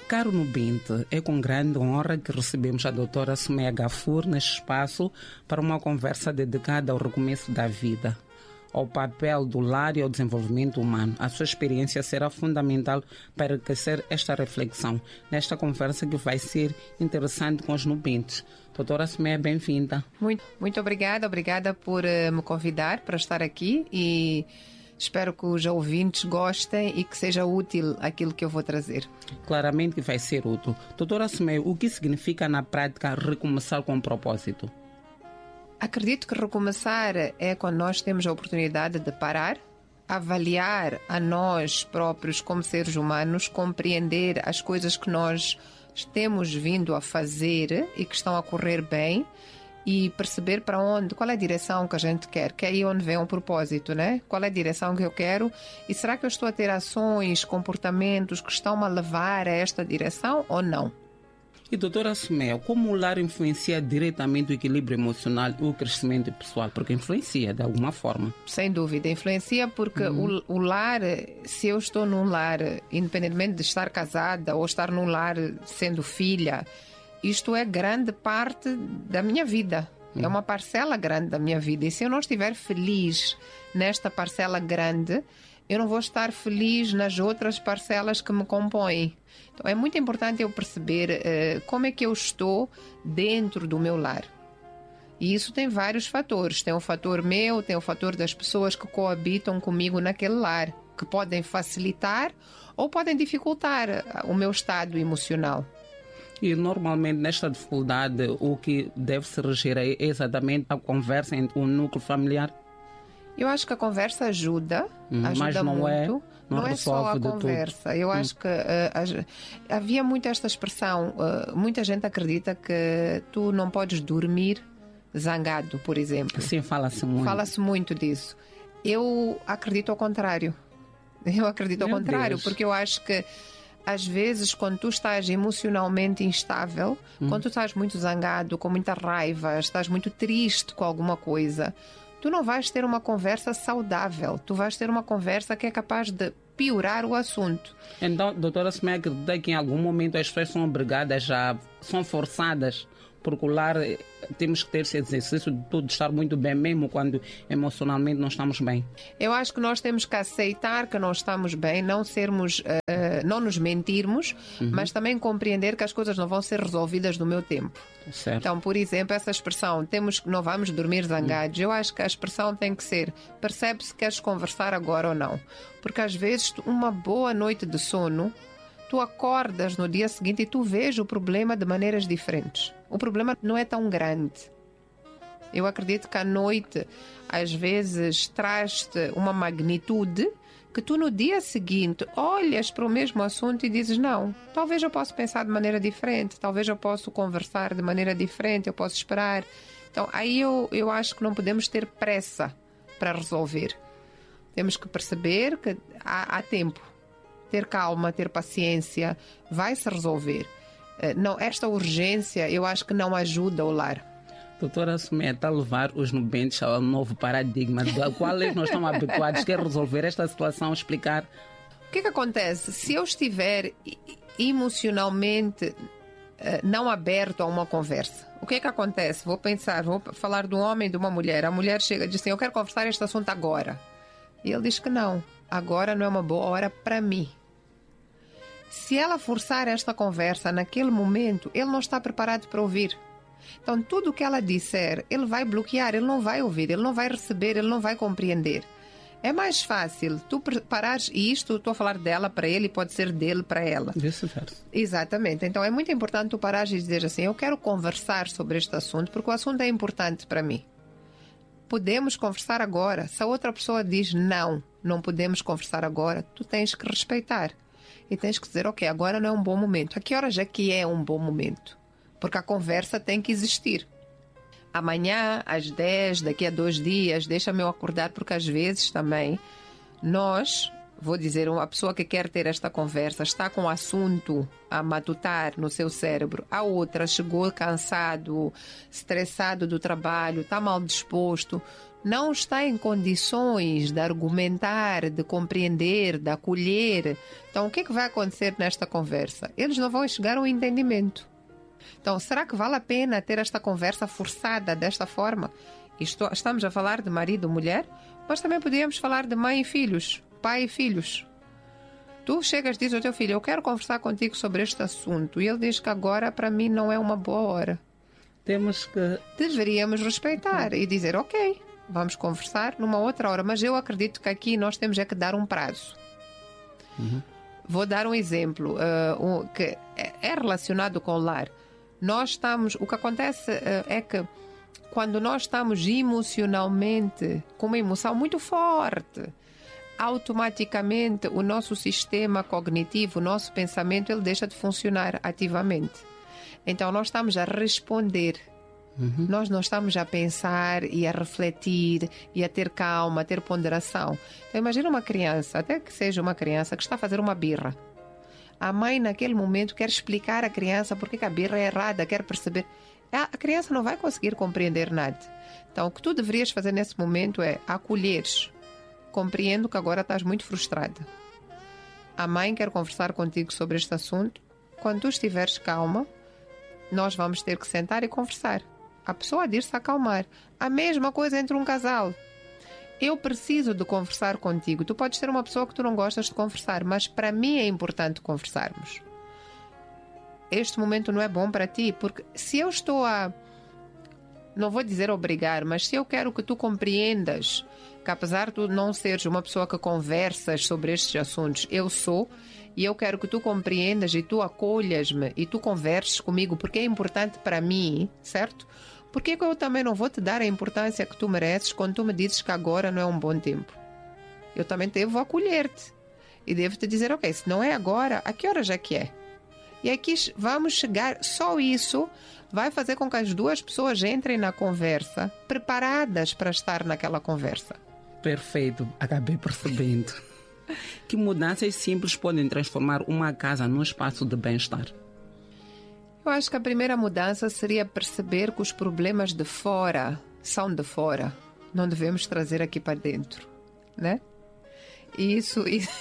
Caro Nubente, é com grande honra que recebemos a doutora Someia Gafur neste espaço para uma conversa dedicada ao recomeço da vida, ao papel do lar e ao desenvolvimento humano. A sua experiência será fundamental para enriquecer esta reflexão nesta conversa que vai ser interessante com os nubentes. Doutora Someia, bem-vinda. Muito obrigada por me convidar para estar aqui e espero que os ouvintes gostem e que seja útil aquilo que eu vou trazer. Claramente que vai ser útil. Doutora Someia, o que significa na prática recomeçar com propósito? Acredito que recomeçar é quando nós temos a oportunidade de parar, avaliar a nós próprios como seres humanos, compreender as coisas que nós temos vindo a fazer e que estão a correr bem e perceber para onde, qual é a direção que a gente quer, que é aí onde vem o propósito, né? Qual é a direção que eu quero e será que eu estou a ter ações, comportamentos que estão a levar a esta direção ou não? E doutora Someia, como o lar influencia diretamente o equilíbrio emocional e o crescimento pessoal? Porque influencia de alguma forma. Sem dúvida, influencia porque o lar, se eu estou num lar, independentemente de estar casada ou estar num lar sendo filha, isto é grande parte da minha vida. É uma parcela grande da minha vida. E se eu não estiver feliz nesta parcela grande, eu não vou estar feliz nas outras parcelas que me compõem. Então, é muito importante eu perceber como é que eu estou dentro do meu lar. E isso tem vários fatores. Tem o fator meu, tem o fator das pessoas que coabitam comigo naquele lar, que podem facilitar ou podem dificultar o meu estado emocional. E normalmente nesta dificuldade o que deve se reger é exatamente a conversa entre o núcleo familiar? Eu acho que a conversa ajuda mas não muito. Não é só a conversa. Tudo. Eu acho que havia muito esta expressão. Muita gente acredita que tu não podes dormir zangado, por exemplo. Sim, fala-se muito. Fala-se muito disso. Eu acredito ao contrário. Porque eu acho que às vezes, quando tu estás emocionalmente instável, quando tu estás muito zangado, com muita raiva, estás muito triste com alguma coisa, tu não vais ter uma conversa saudável. Tu vais ter uma conversa que é capaz de piorar o assunto. Então, doutora Someia, acredita que em algum momento as pessoas são obrigadas, são forçadas, porque o lar temos que ter esse exercício de tudo estar muito bem, mesmo quando emocionalmente não estamos bem. Eu acho que nós temos que aceitar que não estamos bem, não nos mentirmos, mas também compreender que as coisas não vão ser resolvidas no meu tempo. Certo. Então, por exemplo, essa expressão, não vamos dormir zangados, eu acho que a expressão tem que ser, percebe-se que queres conversar agora ou não. Porque às vezes uma boa noite de sono, tu acordas no dia seguinte e tu vês o problema de maneiras diferentes. O problema não é tão grande. Eu acredito que a noite, às vezes, traz-te uma magnitude que tu no dia seguinte olhas para o mesmo assunto e dizes, não, talvez eu possa pensar de maneira diferente, talvez eu possa conversar de maneira diferente, eu posso esperar. Então, aí eu acho que não podemos ter pressa para resolver. Temos que perceber que há tempo. Ter calma, ter paciência, vai se resolver. Não, esta urgência eu acho que não ajuda o lar. Doutora Someia, está a levar os nubentes ao novo paradigma do qual nós estamos habituados, quer resolver esta situação, explicar. O que acontece? Se eu estiver emocionalmente não aberto a uma conversa, o que acontece? Vou falar de um homem e de uma mulher. A mulher chega e diz assim, eu quero conversar este assunto agora. E ele diz que não, agora não é uma boa hora para mim. Se ela forçar esta conversa naquele momento, ele não está preparado para ouvir. Então, tudo o que ela disser, ele vai bloquear, ele não vai ouvir, ele não vai receber, ele não vai compreender. É mais fácil tu preparares, e isto estou a falar dela para ele e pode ser dele para ela. Vice-versa. Exatamente. Então, é muito importante tu parares e dizer assim, eu quero conversar sobre este assunto, porque o assunto é importante para mim. Podemos conversar agora. Se a outra pessoa diz não podemos conversar agora, tu tens que respeitar. E tens que dizer, ok, agora não é um bom momento. A que horas é que é um bom momento? Porque a conversa tem que existir. Amanhã, às 10, daqui a 2 dias, deixa-me eu acordar, porque às vezes também vou dizer, uma pessoa que quer ter esta conversa está com o assunto a matutar no seu cérebro. A outra chegou cansado, estressado do trabalho, está mal disposto. não está em condições de argumentar, de compreender, de acolher, então o que é que vai acontecer nesta conversa? Eles não vão chegar a um entendimento. Então, será que vale a pena ter esta conversa forçada desta forma? Estamos a falar de marido e mulher, mas também podíamos falar de mãe e filhos, pai e filhos. Tu chegas e dizes ao teu filho, eu quero conversar contigo sobre este assunto, e ele diz que agora para mim não é uma boa hora. Deveríamos respeitar e dizer, ok, vamos conversar numa outra hora, mas eu acredito que aqui nós temos que dar um prazo. Vou dar um exemplo que é relacionado com o lar. O que acontece é que quando nós estamos emocionalmente com uma emoção muito forte, automaticamente o nosso sistema cognitivo, o nosso pensamento, ele deixa de funcionar ativamente. Então nós estamos a responder. Nós não estamos a pensar e a refletir e a ter calma, a ter ponderação. Então imagina uma criança, até que seja uma criança que está a fazer uma birra. A mãe naquele momento quer explicar à criança porque a birra é errada, quer perceber. A criança não vai conseguir compreender nada. Então o que tu deverias fazer nesse momento é acolheres. Compreendo que agora estás muito frustrada. A mãe quer conversar contigo sobre este assunto. Quando tu estiveres calma, nós vamos ter que sentar e conversar. A pessoa diz-se acalmar. A mesma coisa entre um casal. Eu preciso de conversar contigo. Tu podes ser uma pessoa que tu não gostas de conversar, mas para mim é importante conversarmos. Este momento não é bom para ti, porque se eu estou não vou dizer obrigar, mas se eu quero que tu compreendas que apesar de tu não seres uma pessoa que conversas sobre estes assuntos, eu sou, e eu quero que tu compreendas e tu acolhas-me e tu converses comigo, porque é importante para mim, certo? Por que eu também não vou te dar a importância que tu mereces quando tu me dizes que agora não é um bom tempo? Eu também devo acolher-te e devo te dizer, ok, se não é agora, a que horas é que é? E aqui vamos chegar, só isso vai fazer com que as duas pessoas entrem na conversa preparadas para estar naquela conversa. Perfeito, acabei percebendo. Que mudanças simples podem transformar uma casa num espaço de bem-estar? Eu acho que a primeira mudança seria perceber que os problemas de fora são de fora. Não devemos trazer aqui para dentro, né? Isso...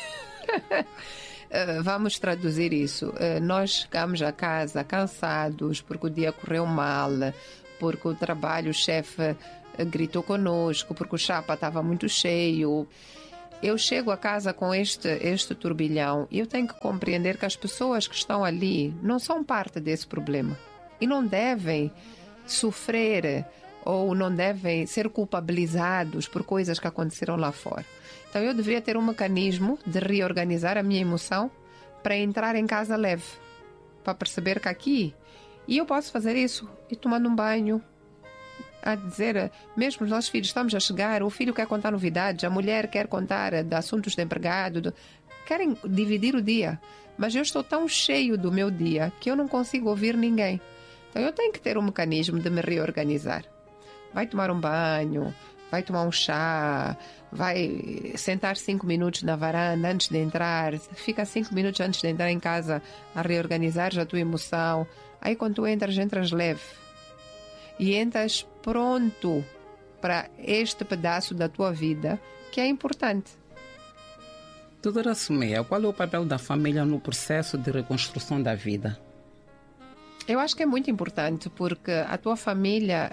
Vamos traduzir isso. Nós chegamos a casa cansados porque o dia correu mal, porque o trabalho, o chefe gritou conosco, porque o chapa estava muito cheio. Eu chego a casa com este turbilhão e eu tenho que compreender que as pessoas que estão ali não são parte desse problema e não devem sofrer ou não devem ser culpabilizados por coisas que aconteceram lá fora. Então eu deveria ter um mecanismo de reorganizar a minha emoção para entrar em casa leve, para perceber que aqui, e eu posso fazer isso, e tomando um banho, a dizer, mesmo os nossos filhos, estamos a chegar, o filho quer contar novidades, a mulher quer contar de assuntos de empregado, querem dividir o dia, mas eu estou tão cheio do meu dia que eu não consigo ouvir ninguém. Então eu tenho que ter um mecanismo de me reorganizar. Vai tomar um banho, vai tomar um chá, vai sentar 5 minutos na varanda antes de entrar, fica 5 minutos antes de entrar em casa a reorganizar a tua emoção. Aí quando tu entras leve e entras pronto para este pedaço da tua vida que é importante. Doutora Someia, qual é o papel da família no processo de reconstrução da vida? Eu acho que é muito importante porque a tua família...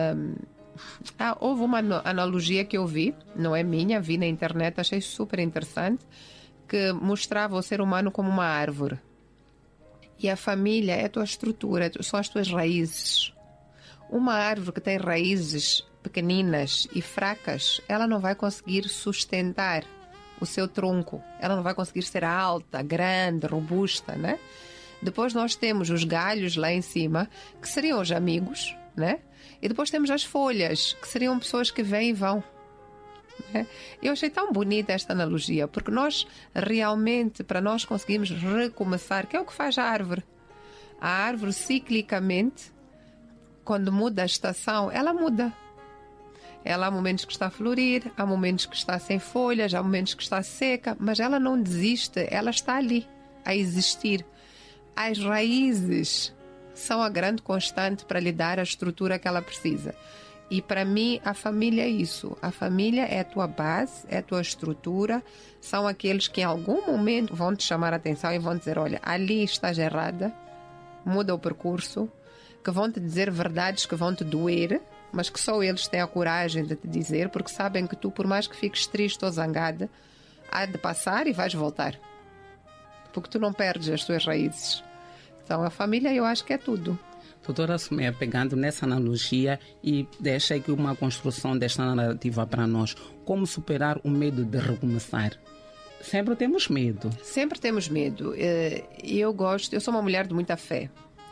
houve uma analogia que eu vi, não é minha, vi na internet, achei super interessante, que mostrava o ser humano como uma árvore. E a família é a tua estrutura, são as tuas raízes. Uma árvore que tem raízes pequeninas e fracas, ela não vai conseguir sustentar o seu tronco. Ela não vai conseguir ser alta, grande, robusta, né? Depois nós temos os galhos lá em cima, que seriam os amigos, né? E depois temos as folhas, que seriam pessoas que vêm e vão. Né? Eu achei tão bonita esta analogia, porque nós realmente, para nós conseguirmos recomeçar, que é o que faz a árvore. A árvore, ciclicamente, quando muda a estação, ela muda. Ela há momentos que está a florir, há momentos que está sem folhas, há momentos que está seca, mas ela não desiste, ela está ali, a existir. As raízes são a grande constante para lhe dar a estrutura que ela precisa. E para mim a família é isso. A família é a tua base, é a tua estrutura. São aqueles que em algum momento vão te chamar a atenção e vão dizer, olha, ali estás errada, muda o percurso, que vão te dizer verdades que vão te doer, mas que só eles têm a coragem de te dizer, porque sabem que tu, por mais que fiques triste ou zangada, há de passar e vais voltar. Porque tu não perdes as tuas raízes. Então a família eu acho que é tudo. Doutora Someia, pegando nessa analogia e deixa aqui uma construção desta narrativa para nós. Como superar o medo de recomeçar? Sempre temos medo. Sempre temos medo. Eu sou uma mulher de muita fé.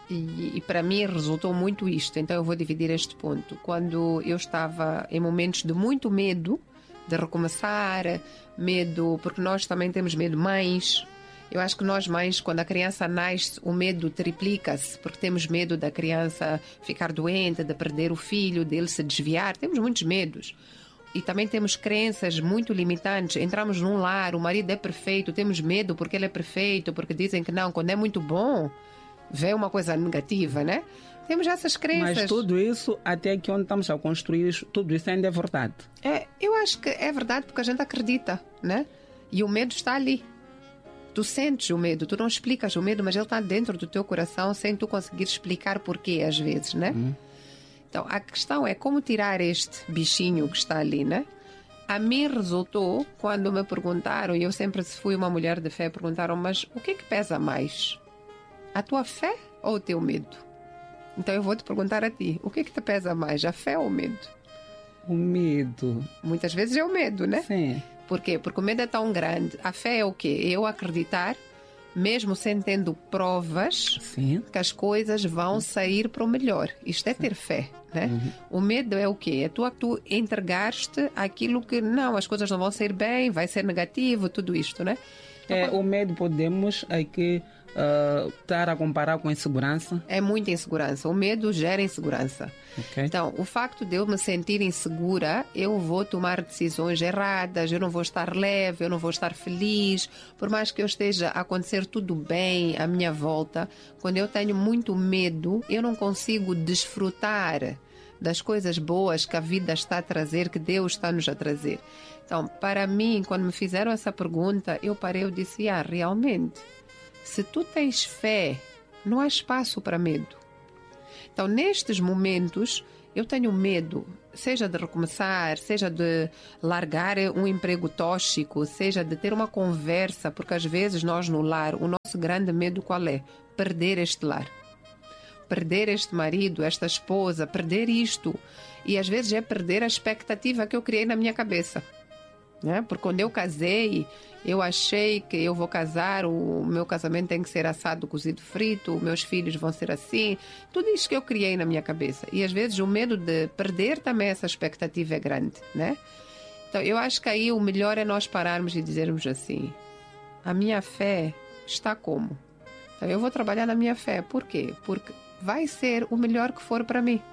E para mim resultou muito isto. Então eu vou dividir este ponto. Quando eu estava em momentos de muito medo de recomeçar, medo, porque nós também temos medo, mães. Eu acho que nós mães, quando a criança nasce, o medo triplica-se, porque temos medo da criança ficar doente, de perder o filho, dele se desviar. Temos muitos medos. E também temos crenças muito limitantes. Entramos num lar, o marido é perfeito, temos medo porque ele é perfeito, porque dizem que não, quando é muito bom, vê uma coisa negativa, né? Temos essas crenças. Mas tudo isso, até aqui onde estamos a construir, tudo isso ainda é verdade. Eu acho que é verdade porque a gente acredita, né? E o medo está ali. Tu sentes o medo, tu não explicas o medo, mas ele está dentro do teu coração sem tu conseguir explicar porquê às vezes, né? Então, a questão é como tirar este bichinho que está ali, né? A mim resultou quando me perguntaram, e eu sempre fui uma mulher de fé, perguntaram, mas o que é que pesa mais? A tua fé ou o teu medo? Então eu vou te perguntar a ti, o que é que te pesa mais, a fé ou o medo? O medo. Muitas vezes é o medo, né? Sim. Por quê? Porque o medo é tão grande. A fé é o quê? Eu acreditar, mesmo sem tendo provas, Sim. que as coisas vão sair para o melhor. Isto é ter fé, né? O medo é o quê? É tu entregaste aquilo que, não, as coisas não vão sair bem, vai ser negativo, tudo isto, né? Então, o medo podemos aqui estar a comparar com a insegurança? É muita insegurança. O medo gera insegurança. Okay. Então, o facto de eu me sentir insegura, eu vou tomar decisões erradas, eu não vou estar leve, eu não vou estar feliz. Por mais que eu esteja a acontecer tudo bem à minha volta, quando eu tenho muito medo, eu não consigo desfrutar das coisas boas que a vida está a trazer, que Deus está nos a trazer. Então, para mim, quando me fizeram essa pergunta, eu parei e disse, realmente, se tu tens fé, não há espaço para medo. Então, nestes momentos, eu tenho medo, seja de recomeçar, seja de largar um emprego tóxico, seja de ter uma conversa, porque às vezes nós no lar, o nosso grande medo qual é? Perder este lar. Perder este marido, esta esposa, perder isto. E às vezes é perder a expectativa que eu criei na minha cabeça. Né? Porque quando eu casei, eu achei que eu vou casar, o meu casamento tem que ser assado, cozido, frito, meus filhos vão ser assim. Tudo isso que eu criei na minha cabeça. E às vezes o medo de perder também essa expectativa é grande, né? Então eu acho que aí o melhor é nós pararmos e dizermos assim, a minha fé está como? Então eu vou trabalhar na minha fé. Por quê? Porque vai ser o melhor que for para mim.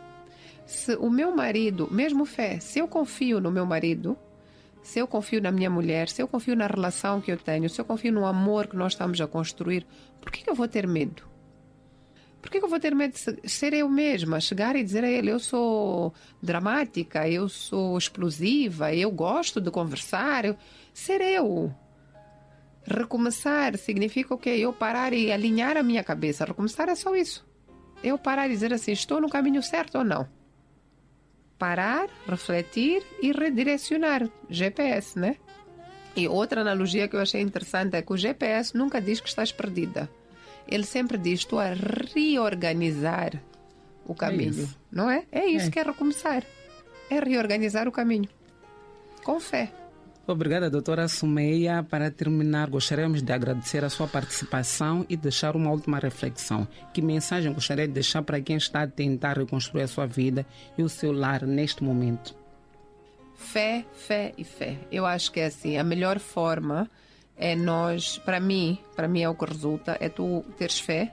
Se o meu marido, mesmo fé, se eu confio no meu marido, se eu confio na minha mulher, se eu confio na relação que eu tenho, se eu confio no amor que nós estamos a construir, por que eu vou ter medo? Por que eu vou ter medo de ser eu mesma, chegar e dizer a ele, eu sou dramática, eu sou explosiva, eu gosto de conversar, ser eu. Recomeçar significa o quê? Eu parar e alinhar a minha cabeça. Recomeçar é só isso. Eu parar e dizer assim, estou no caminho certo ou não? Parar, refletir e redirecionar. GPS, né? E outra analogia que eu achei interessante é que o GPS nunca diz que estás perdida. Ele sempre diz, estou a reorganizar o caminho. Não é? É isso que é recomeçar. É reorganizar o caminho. Com fé. Obrigada, doutora Someia. Para terminar, gostaríamos de agradecer a sua participação e deixar uma última reflexão. Que mensagem gostaria de deixar para quem está a tentar reconstruir a sua vida e o seu lar neste momento? Fé, fé e fé. Eu acho que é assim, a melhor forma é nós, para mim é o que resulta, é tu teres fé,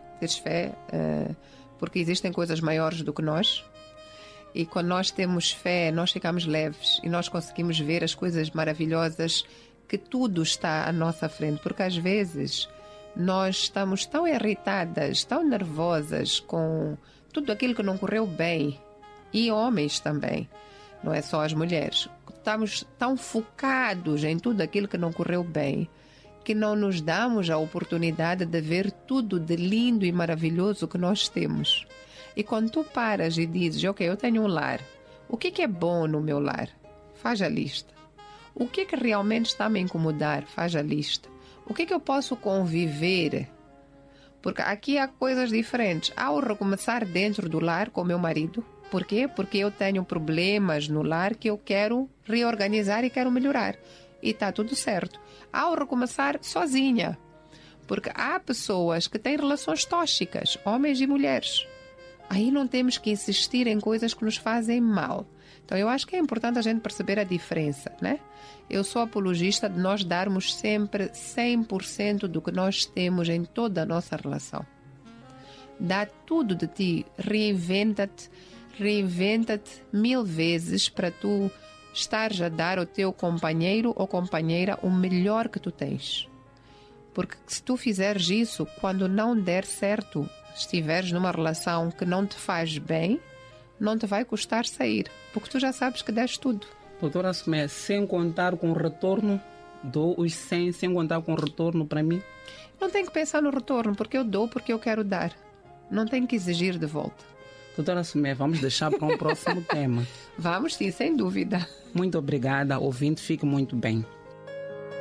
porque existem coisas maiores do que nós. E quando nós temos fé, nós ficamos leves e nós conseguimos ver as coisas maravilhosas, que tudo está à nossa frente. Porque às vezes nós estamos tão irritadas, tão nervosas com tudo aquilo que não correu bem, E homens também, não é só as mulheres. Estamos tão focados em tudo aquilo que não correu bem, que não nos damos a oportunidade de ver tudo de lindo e maravilhoso que nós temos. E quando tu paras e dizes, ok, eu tenho um lar, o que é bom no meu lar? Faz a lista. O que realmente está a me incomodar? Faz a lista. O que eu posso conviver? Porque aqui há coisas diferentes. Ao recomeçar dentro do lar com meu marido, por quê? Porque eu tenho problemas no lar que eu quero reorganizar e quero melhorar. E está tudo certo. Ao recomeçar sozinha. Porque há pessoas que têm relações tóxicas, homens e mulheres. Aí não temos que insistir em coisas que nos fazem mal. Então eu acho que é importante a gente perceber a diferença, né? Eu sou apologista de nós darmos sempre 100% do que nós temos em toda a nossa relação. Dá tudo de ti, reinventa-te 1000 vezes para tu estares a dar ao teu companheiro ou companheira o melhor que tu tens. Porque se tu fizeres isso, quando não der certo, estiveres numa relação que não te faz bem, não te vai custar sair, porque tu já sabes que deste tudo. Doutora Sumé, sem contar com o retorno, dou os 100, sem contar com o retorno para mim? Não tenho que pensar no retorno, porque eu dou porque eu quero dar. Não tenho que exigir de volta. Doutora Sumé, vamos deixar para um próximo tema. Vamos sim, sem dúvida. Muito obrigada, ouvinte, fique muito bem.